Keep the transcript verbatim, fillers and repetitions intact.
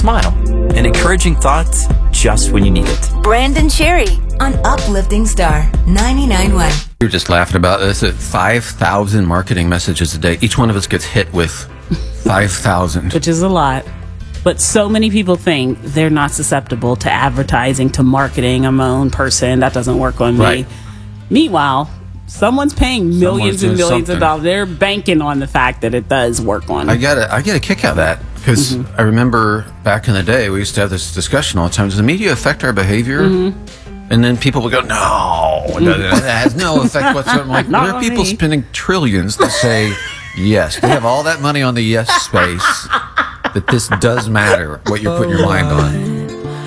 smile and encouraging thoughts just when you need it. Brandon Cherry on Uplifting Star ninety-nine point one. We were just laughing about this at five thousand marketing messages a day. Each one of us gets hit with five thousand. Which is a lot. But so many people think they're not susceptible to advertising, to marketing. I'm my own person. That doesn't work on me. Right. Meanwhile, someone's paying millions Someone's and doing millions something. of dollars. They're banking on the fact that it does work on I get a, I get a kick out of that because Mm-hmm. I remember back in the day we used to have this discussion all the time. Does the media affect our behavior? Mm-hmm. And then people would go, no, that has no effect whatsoever. I'm like, Not there are on people me. spending trillions to say yes. They have all that money on the yes space that this does matter what you're putting your mind on.